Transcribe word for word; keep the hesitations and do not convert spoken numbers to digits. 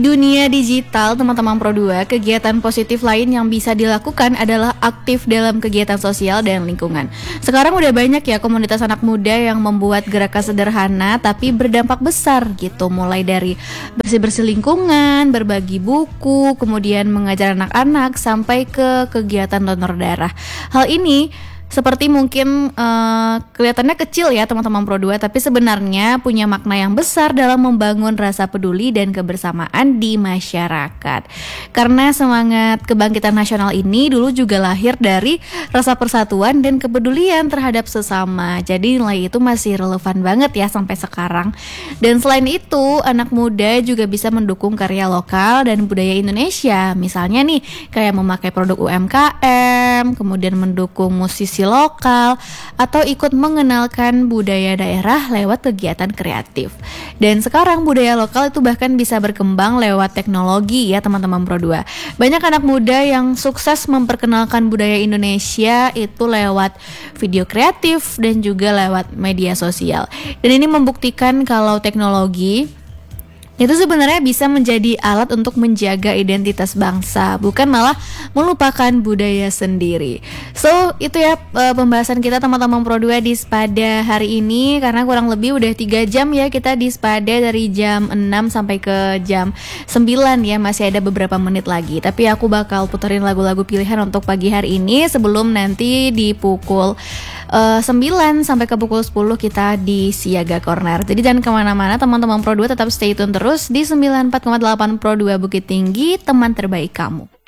Dunia digital, teman-teman Pro dua, kegiatan positif lain yang bisa dilakukan adalah aktif dalam kegiatan sosial dan lingkungan. Sekarang udah banyak ya komunitas anak muda yang membuat gerakan sederhana tapi berdampak besar gitu. Mulai dari bersih-bersih lingkungan, berbagi buku, kemudian mengajar anak-anak sampai ke kegiatan donor darah. Hal ini seperti mungkin uh, kelihatannya kecil ya teman-teman Pro dua, tapi sebenarnya punya makna yang besar dalam membangun rasa peduli dan kebersamaan di masyarakat. Karena semangat kebangkitan nasional ini dulu juga lahir dari rasa persatuan dan kepedulian terhadap sesama. Jadi nilai itu masih relevan banget ya sampai sekarang. Dan selain itu, anak muda juga bisa mendukung karya lokal dan budaya Indonesia. Misalnya nih, kayak memakai produk U M K M, kemudian mendukung musisi lokal, atau ikut mengenalkan budaya daerah lewat kegiatan kreatif. Dan sekarang budaya lokal itu bahkan bisa berkembang lewat teknologi ya teman-teman Pro dua. Banyak anak muda yang sukses memperkenalkan budaya Indonesia itu lewat video kreatif dan juga lewat media sosial. Dan ini membuktikan kalau teknologi itu sebenarnya bisa menjadi alat untuk menjaga identitas bangsa, bukan malah melupakan budaya sendiri. So, itu ya e, pembahasan kita teman-teman Pro dua di Spada hari ini. Karena kurang lebih udah tiga jam ya kita di Spada, dari jam enam sampai ke jam sembilan ya. Masih ada beberapa menit lagi. Tapi aku bakal puterin lagu-lagu pilihan untuk pagi hari ini sebelum nanti di pukul uh, sembilan sampai ke pukul sepuluh kita di Siaga Corner. Jadi jangan kemana-mana teman-teman Pro dua, tetap stay tune terus di sembilan puluh empat koma delapan Pro dua Bukit Tinggi, teman terbaik kamu.